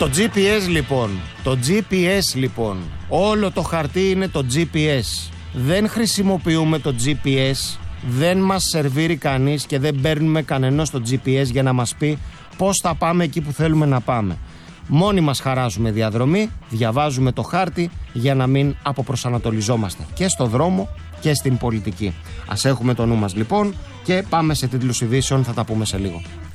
Το GPS λοιπόν, όλο το χαρτί είναι το GPS. Δεν χρησιμοποιούμε το GPS, δεν μας σερβίρει κανείς και δεν παίρνουμε κανενός το GPS για να μας πει πώς θα πάμε εκεί που θέλουμε να πάμε. Μόνοι μας χαράζουμε διαδρομή, διαβάζουμε το χάρτη για να μην αποπροσανατολιζόμαστε και στο δρόμο και στην πολιτική. Ας έχουμε το νου μας λοιπόν και πάμε σε τίτλους ειδήσεων, θα τα πούμε σε λίγο.